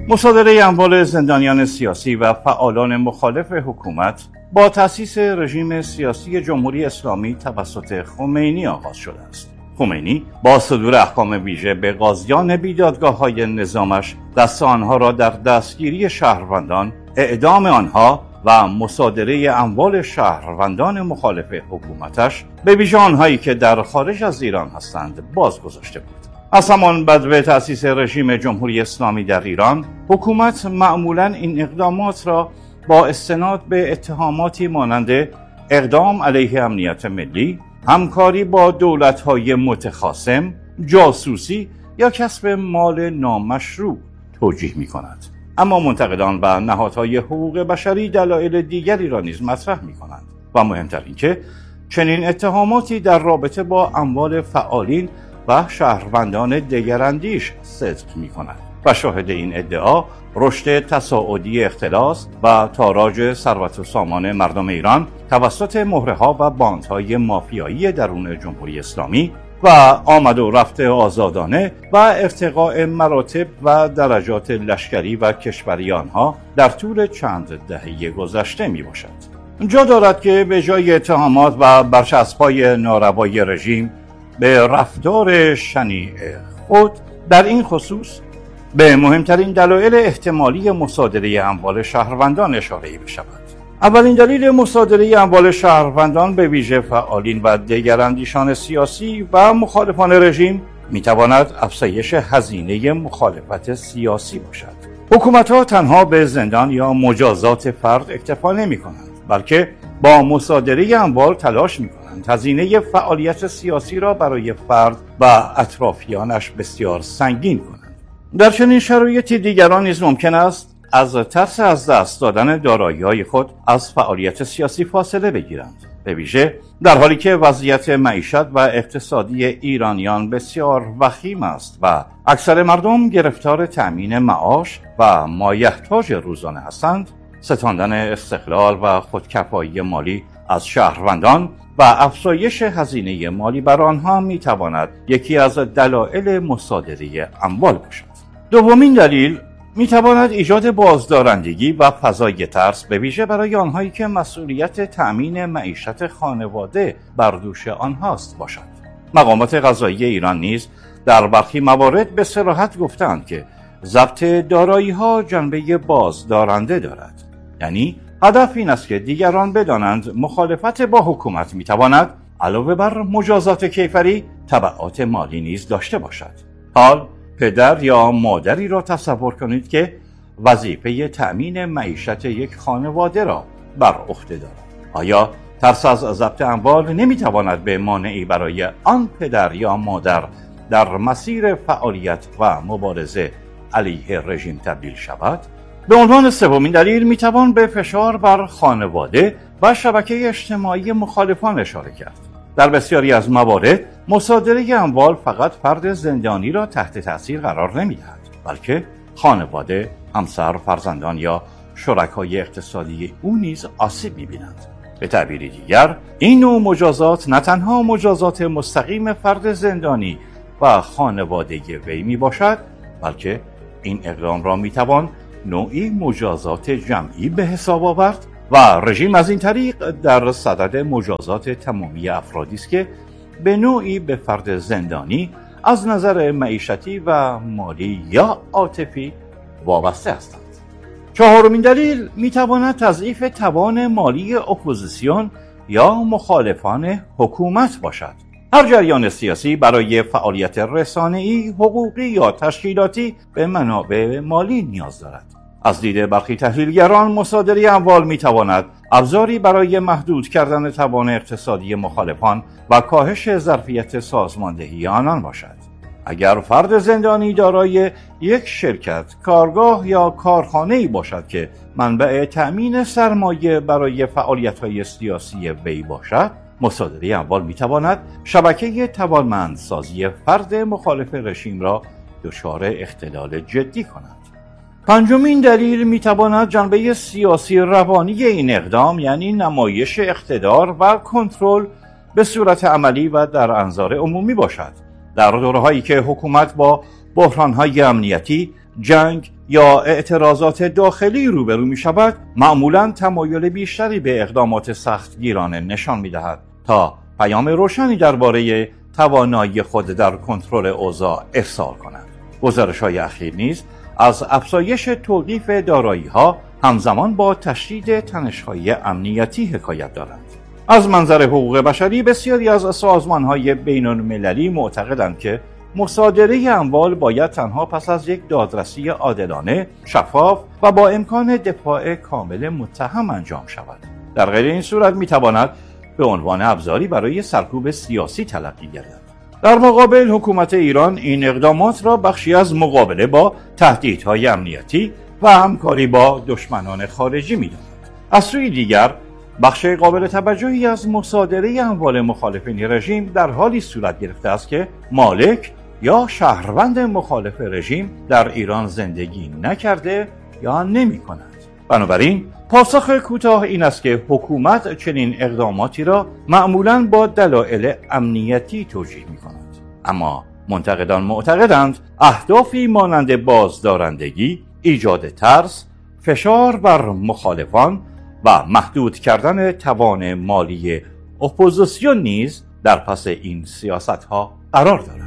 مصادره اموال زندانیان سیاسی و فعالان مخالف حکومت با تأسیس رژیم سیاسی جمهوری اسلامی توسط خمینی آغاز شده است. خمینی با صدور احکام ویژه به قاضیان بیدادگاه‌های نظامش دست آنها را در دستگیری شهروندان، اعدام آنها و مصادره اموال شهروندان مخالف حکومتش به ویژه آنهایی که در خارج از ایران هستند بازگذاشته بود. از همان بدو تأسیس رژیم جمهوری اسلامی در ایران، حکومت معمولاً این اقدامات را با استناد به اتهاماتی مانند اقدام علیه امنیت ملی، همکاری با دولت‌های متخاصم، جاسوسی یا کسب مال نامشروع توجیه می‌کند. اما منتقدان و نهادهای حقوق بشری دلایل دیگری را نیز مطرح می‌کنند و مهمتر اینکه چنین اتهاماتی در رابطه با اموال فعالین و شهروندان دگراندیش صدق می‌کند و شاهد این ادعا رشد تصاعدی اختلاس و تاراج ثروت و سامان مردم ایران توسط مهره‌ها و باندهای مافیایی درون جمهوری اسلامی و آمد و رفت آزادانه و ارتقاء مراتب و درجات لشکری و کشوری آنها در طول چند دهه گذشته می باشد. جا دارد که به جای اتهامات و برچسب‌های ناروای رژیم به رفتار شنیع خود در این خصوص به مهمترین دلایل احتمالی مصادره اموال شهروندان اشاره بشود. اولین دلیل مصادره اموال شهروندان به ویژه فعالین و دگراندیشان سیاسی و مخالفان رژیم میتواند افزایش هزینه مخالفت سیاسی باشد. حکومت‌ها تنها به زندان یا مجازات فرد اکتفا نمی‌کنند، بلکه با مصادره اموال تلاش می‌کنند هزینه فعالیت سیاسی را برای فرد و اطرافیانش بسیار سنگین کنند. در چنین شرایطی دیگران نیز ممکن است از ترس از دست دادن دارایی‌های خود از فعالیت سیاسی فاصله بگیرند، به ویژه در حالی که وضعیت معیشت و اقتصادی ایرانیان بسیار وخیم است و اکثر مردم گرفتار تأمین معاش و مایحتاج روزانه هستند. ستاندن استقلال و خودکفایی مالی از شهروندان و افزایش هزینه مالی بر آنها میتواند یکی از دلایل مصادره اموال باشد. دومین دلیل میتواند ایجاد بازدارندگی و فضای ترس به ویژه برای آنهایی که مسئولیت تأمین معیشت خانواده بر دوش آنهاست باشد. مقامات قضایی ایران نیز در برخی موارد به صراحت گفتند که ضبط دارایی‌ها جنبه بازدارنده دارد. یعنی هدف این است که دیگران بدانند مخالفت با حکومت میتواند علاوه بر مجازات کیفری تبعات مالی نیز داشته باشد. حال پدر یا مادری را تصور کنید که وظیفه تأمین معیشت یک خانواده را بر عهده دارد. آیا ترس از ضبط اموال نمیتواند به مانعی برای آن پدر یا مادر در مسیر فعالیت و مبارزه علیه رژیم تبدیل شود؟ به عنوان سومین دلیل میتوان به فشار بر خانواده و شبکه اجتماعی مخالفان اشاره کرد. در بسیاری از موارد مصادره اموال فقط فرد زندانی را تحت تاثیر قرار نمیدهد، بلکه خانواده، همسر، فرزندان یا شرکای اقتصادی او نیز آسیب میبینند. به تعبیر دیگر، این نوع مجازات نه تنها مجازات مستقیم فرد زندانی و خانواده وی میباشد، بلکه این اقدام را میتوان نوعی مجازات جمعی به حساب آورد و رژیم از این طریق در صدد مجازات تمامی افرادی است که به نوعی به فرد زندانی از نظر معیشتی و مالی یا عاطفی وابسته هستند. چهارمین دلیل میتواند تضعیف توان مالی اپوزیسیون یا مخالفان حکومت باشد. هر جریان سیاسی برای فعالیت رسانه‌ای، حقوقی یا تشکیلاتی به منابع مالی نیاز دارد. از دید برخی تحلیلگران مصادره اموال میتواند ابزاری برای محدود کردن توان اقتصادی مخالفان و کاهش ظرفیت سازماندهی آنان باشد. اگر فرد زندانی دارای یک شرکت، کارگاه یا کارخانه‌ای باشد که منبع تأمین سرمایه برای فعالیت‌های سیاسی وی باشد، مصادره اموال میتواند شبکه توانمندسازی فرد مخالف رژیم را دچار اختلال جدی کند. پنجمین دلیل میتواند جنبه سیاسی روانی این اقدام، یعنی نمایش اقتدار و کنترل به صورت عملی و در انظار عمومی باشد. در دوره‌هایی که حکومت با بحران‌های امنیتی، جنگ یا اعتراضات داخلی روبرو می شود، معمولاً تمایل بیشتری به اقدامات سختگیرانه نشان می دهد تا پیام روشنی درباره توانایی خود در کنترل اوضاع ارسال کند. گزارش‌های اخیر نیز از افزایش توقیف دارایی‌ها همزمان با تشدید تنش‌های امنیتی حکایت دارند. از منظر حقوق بشری بسیاری از سازمان‌های بین‌المللی معتقدند که مصادره اموال باید تنها پس از یک دادرسی عادلانه، شفاف و با امکان دفاع کامل متهم انجام شود. در غیر این صورت می‌تواند به عنوان ابزاری برای سرکوب سیاسی تلقی گردد. در مقابل حکومت ایران این اقدامات را بخشی از مقابله با تهدیدهای امنیتی و همکاری با دشمنان خارجی می‌داند. از سوی دیگر بخش قابل توجهی از مصادره اموال مخالفین رژیم در حالی صورت گرفته است که مالک یا شهروند مخالف رژیم در ایران زندگی نکرده یا نمی‌کند. بنابراین پاسخ کوتاه این است که حکومت چنین اقداماتی را معمولاً با دلایل امنیتی توجیه می‌کند. اما منتقدان معتقدند اهدافی مانند بازدارندگی، ایجاد ترس، فشار بر مخالفان و محدود کردن توان مالی اپوزیسیون نیز در پس این سیاست‌ها قرار دارد.